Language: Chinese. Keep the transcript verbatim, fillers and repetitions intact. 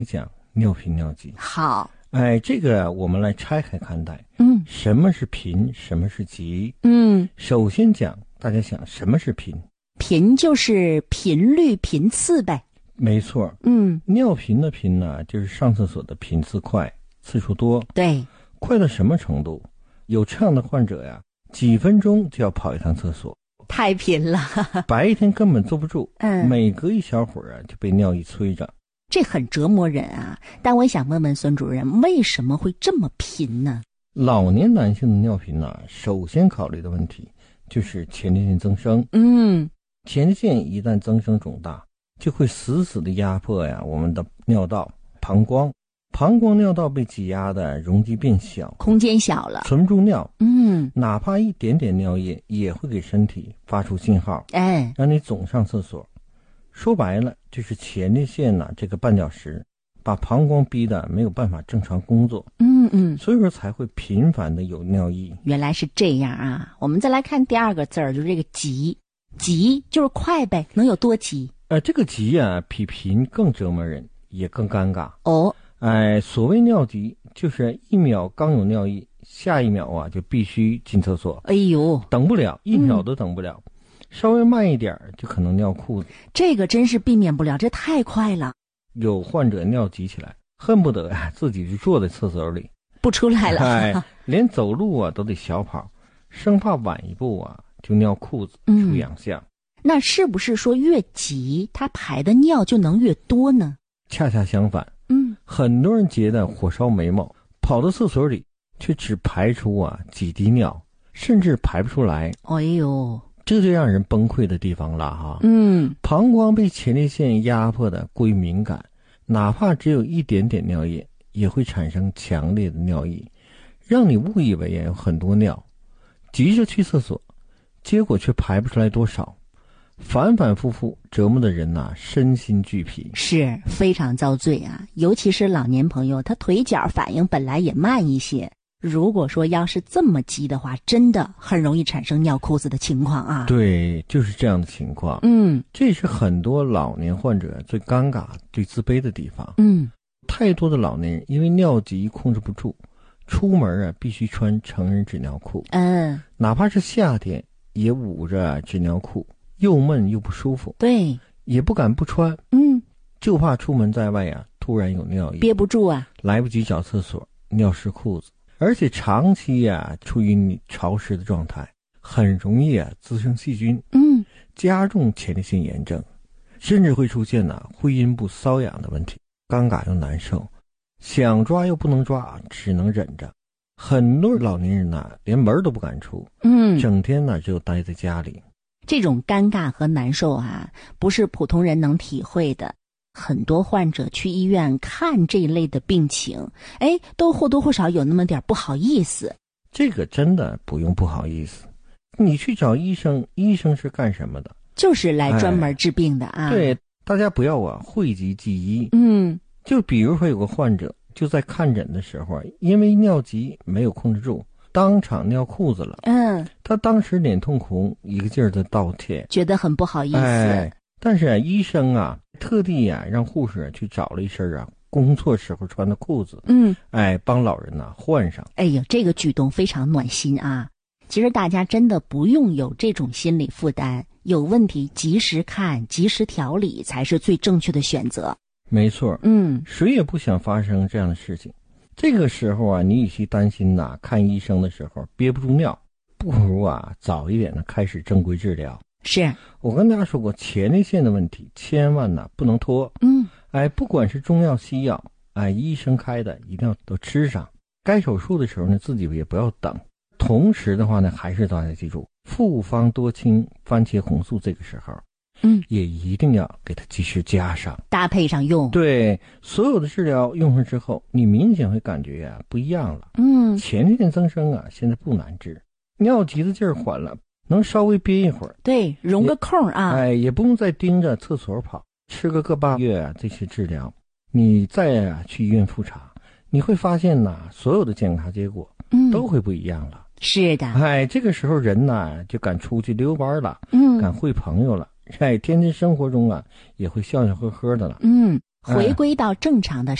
讲尿频尿急。 好， 哎，这个我们来拆开看待。 嗯， 什么是频，什么是急？ 嗯， 首先讲，大家想什么是频？ 频就是频率、频次呗。 没错， 嗯， 尿频的频呢，就是上厕所的频次快，次数多。 对， 快到什么程度？有这样的患者呀，几分钟就要跑一趟厕所， 太频了。 白天根本坐不住， 嗯， 每隔一小会儿啊就被尿意催着， 这很折磨人啊。但我想问问孙主任，为什么会这么频呢？ 老年男性的尿频呢，首先考虑的问题就是前列腺增生。 嗯， 前列腺一旦增生肿大，就会死死的压迫呀我们的尿道、膀胱。膀胱尿道被挤压的容积变小， 空间小了， 存不住尿。 嗯， 哪怕一点点尿液也会给身体发出信号， 哎， 让你总上厕所。说白了，就是前列腺呐、啊、这个绊脚石，把膀胱逼得没有办法正常工作。 嗯嗯， 所以说才会频繁的有尿意。 原来是这样啊。我们再来看第二个字儿，就是这个急。急就是快呗，能有多急？ 呃，这个急啊，比频更折磨人，也更尴尬。 哦， 哎，所谓尿急，就是一秒刚有尿意，下一秒啊就必须进厕所。 哎呦， 等不了，一秒都等不了。嗯、稍微慢一点就可能尿裤子。 这个真是避免不了，这太快了。 有患者尿急起来，恨不得啊自己就坐在厕所里不出来了， 哎，连走路啊都得小跑，生怕晚一步啊就尿裤子出洋相。嗯、 那是不是说越急，他排的尿就能越多呢？ 恰恰相反。 嗯， 很多人觉得火烧眉毛，跑到厕所里却只排出啊几滴尿，甚至排不出来。 哎呦， 这就让人崩溃的地方了哈。 嗯， 膀胱被前列腺压迫的过于敏感，哪怕只有一点点尿液，也会产生强烈的尿意，让你误以为有很多尿，急着去厕所，结果却排不出来多少。反反复复折磨的人呐、啊，身心俱疲， 是非常遭罪啊！尤其是老年朋友，他腿脚反应本来也慢一些，如果说要是这么急的话，真的很容易产生尿裤子的情况啊。 对，就是这样的情况。 嗯， 这是很多老年患者最尴尬、最自卑的地方。 嗯， 太多的老年人因为尿急控制不住，出门啊必须穿成人纸尿裤。 嗯， 哪怕是夏天也捂着纸尿裤。又闷又不舒服， 对， 也不敢不穿， 嗯， 就怕出门在外呀、啊，突然有尿意， 憋不住啊， 来不及找厕所，尿湿裤子，而且长期呀、啊、处于潮湿的状态，很容易啊滋生细菌， 嗯， 加重前列腺炎症，甚至会出现呐、啊、会阴部瘙痒的问题，尴尬又难受，想抓又不能抓，只能忍着。很多老年人呐、啊、连门都不敢出， 嗯， 整天呢只有待在家里。 这种尴尬和难受啊，不是普通人能体会的。很多患者去医院看这一类的病情，哎，都或多或少有那么点不好意思。 这个真的不用不好意思，你去找医生，医生是干什么的？ 就是来专门治病的啊。 哎、对，大家不要啊讳疾忌医。 嗯， 就比如说有个患者就在看诊的时候，因为尿急没有控制住，当场尿裤子了。 嗯， 他当时脸通红，一个劲儿的道歉， 觉得很不好意思。 哎，但是啊，医生啊，特地啊让护士去找了一身啊工作时候穿的裤子， 嗯， 哎，帮老人呐、啊、换上。 哎呀，这个举动非常暖心啊！其实大家真的不用有这种心理负担，有问题及时看，及时调理才是最正确的选择。 没错， 嗯， 谁也不想发生这样的事情。这个时候啊，你与其担心呐、啊，看医生的时候憋不住尿，不如啊早一点的开始正规治疗。 是我跟大家说过，前列腺的问题千万呐不能拖。 嗯， 哎，不管是中药西药，哎，医生开的一定要都吃上。该手术的时候呢，自己也不要等。同时的话呢，还是大家记住，复方多清番茄红素这个时候， 嗯， 也一定要给它及时加上， 搭配上用。 对，所有的治疗用上之后，你明显会感觉呀、啊、不一样了。 嗯， 前列腺增生啊，现在不难治，尿急的劲儿缓了，能稍微憋一会儿， 对，容个空啊， 哎，也不用再盯着厕所跑，吃个个把月啊，这些治疗，你再啊去医院复查，你会发现呐，所有的检查结果，嗯，都会不一样了。 是的， 哎，这个时候人呐就敢出去溜弯了， 嗯， 敢会朋友了，哎，天天生活中啊也会笑笑呵呵的了。 嗯， 回归到正常的